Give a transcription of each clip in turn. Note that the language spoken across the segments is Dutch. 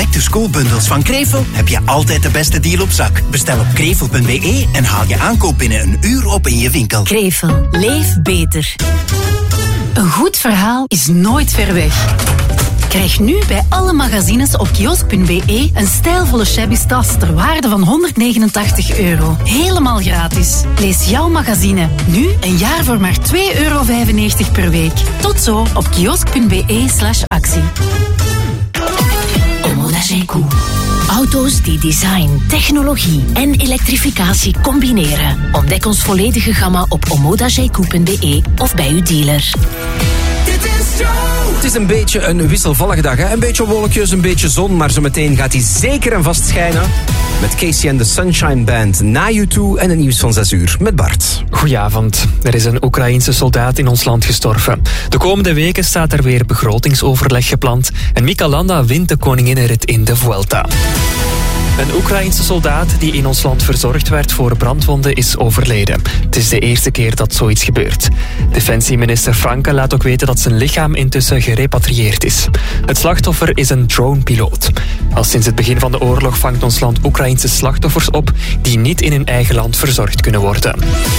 back-to-school bundels van Krevel heb je altijd de beste deal op zak. Bestel op krevel.be en haal je aankoop binnen een uur op in je winkel. Krevel. Leef beter. Een goed verhaal is nooit ver weg. Krijg nu bij alle magazines op kiosk.be een stijlvolle shabby tas ter waarde van €189. Helemaal gratis. Lees jouw magazine nu een jaar voor maar €2,95 per week. Tot zo op kiosk.be/actie. Omoda GQ. Auto's die design, technologie en elektrificatie combineren. Ontdek ons volledige gamma op omodagq.be of bij uw dealer. Het is een beetje een wisselvallige dag, hè? Een beetje wolkjes, een beetje zon, maar zometeen gaat hij zeker en vast schijnen. Met Casey en de Sunshine Band, na U2 en het nieuws van 6 uur met Bart. Goedenavond. Er is een Oekraïense soldaat in ons land gestorven. De komende weken staat er weer begrotingsoverleg gepland en Mikel Landa wint de koninginnenrit in de Vuelta. Een Oekraïense soldaat die in ons land verzorgd werd voor brandwonden is overleden. Het is de eerste keer dat zoiets gebeurt. Defensieminister Franke laat ook weten dat zijn lichaam intussen gerepatrieerd is. Het slachtoffer is een dronepiloot. Al sinds het begin van de oorlog vangt ons land Oekraïense slachtoffers op die niet in hun eigen land verzorgd kunnen worden.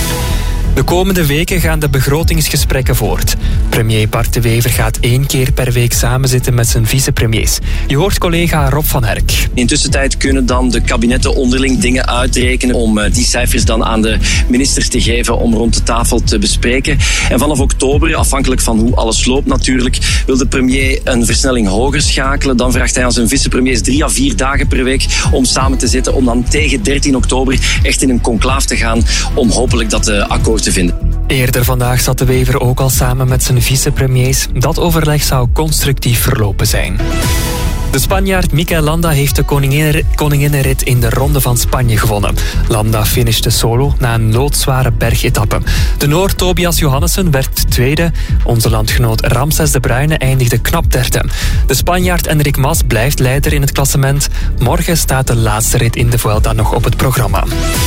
De komende weken gaan de begrotingsgesprekken voort. Premier Bart de Wever gaat 1 keer per week samenzitten met zijn vicepremiers. Je hoort collega Rob van Herk. In tussentijd kunnen dan de kabinetten onderling dingen uitrekenen om die cijfers dan aan de ministers te geven om rond de tafel te bespreken. En vanaf oktober, afhankelijk van hoe alles loopt natuurlijk, wil de premier een versnelling hoger schakelen. Dan vraagt hij aan zijn vicepremiers 3 à 4 dagen per week om samen te zitten om dan tegen 13 oktober echt in een conclaaf te gaan om hopelijk dat akkoord te vinden. Eerder vandaag zat de Wever ook al samen met zijn vicepremiers. Dat overleg zou constructief verlopen zijn. De Spanjaard Mikel Landa heeft de koninginnenrit in de Ronde van Spanje gewonnen. Landa finishte solo na een loodzware bergetappe. De Noor Tobias Johannessen werd tweede. Onze landgenoot Ramses de Bruyne eindigde knap derde. De Spanjaard Enric Mas blijft leider in het klassement. Morgen staat de laatste rit in de Vuelta nog op het programma.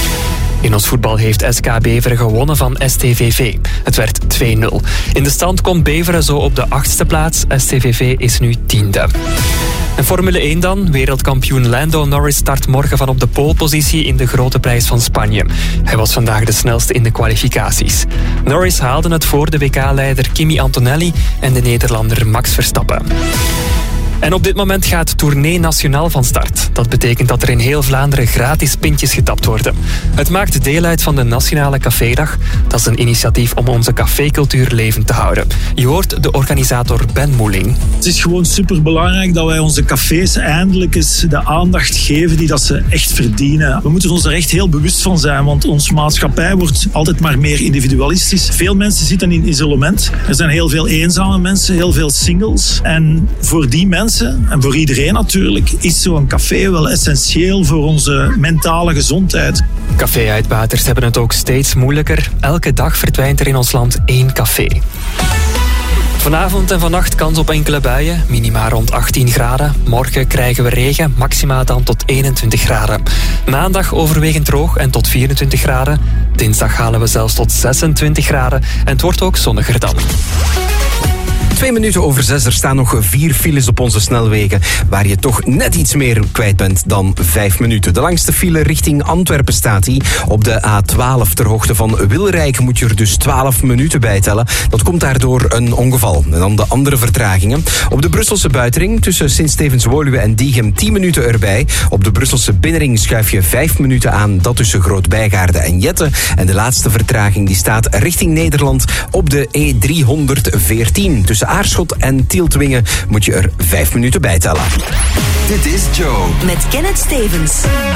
In ons voetbal heeft SK Beveren gewonnen van STVV. Het werd 2-0. In de stand komt Beveren zo op de 8e plaats. STVV is nu 10e. En Formule 1 dan. Wereldkampioen Lando Norris start morgen van op de polepositie in de Grote Prijs van Spanje. Hij was vandaag de snelste in de kwalificaties. Norris haalde het voor de WK-leider Kimi Antonelli en de Nederlander Max Verstappen. En op dit moment gaat Tournee Nationaal van start. Dat betekent dat er in heel Vlaanderen gratis pintjes getapt worden. Het maakt deel uit van de Nationale Cafédag. Dat is een initiatief om onze cafécultuur levend te houden. Je hoort de organisator Ben Moeling. Het is gewoon superbelangrijk dat wij onze cafés eindelijk eens de aandacht geven die dat ze echt verdienen. We moeten ons er echt heel bewust van zijn, want onze maatschappij wordt altijd maar meer individualistisch. Veel mensen zitten in isolement. Er zijn heel veel eenzame mensen, heel veel singles. En voor die mensen en voor iedereen natuurlijk is zo'n café wel essentieel voor onze mentale gezondheid. Café-uitbaters hebben het ook steeds moeilijker. Elke dag verdwijnt er in ons land 1 café. Vanavond en vannacht kans op enkele buien, minima rond 18 graden. Morgen krijgen we regen, maxima dan tot 21 graden. Maandag overwegend droog en tot 24 graden. Dinsdag halen we zelfs tot 26 graden en het wordt ook zonniger dan. 2 minuten over 6, er staan nog 4 files op onze snelwegen, waar je toch net iets meer kwijt bent dan 5 minuten. De langste file richting Antwerpen staat die. Op de A12 ter hoogte van Wilrijk moet je er dus 12 minuten bij tellen. Dat komt daardoor een ongeval. En dan de andere vertragingen. Op de Brusselse buitenring tussen Sint-Stevens-Woluwe en Diegem 10 minuten erbij. Op de Brusselse binnenring schuif je 5 minuten aan. Dat tussen Groot-Bijgaarde en Jette. En de laatste vertraging die staat richting Nederland op de E314. Tussen Aarschot en Tieltwingen moet je er 5 minuten bij tellen. Dit is Joe. Met Kenneth Stevens.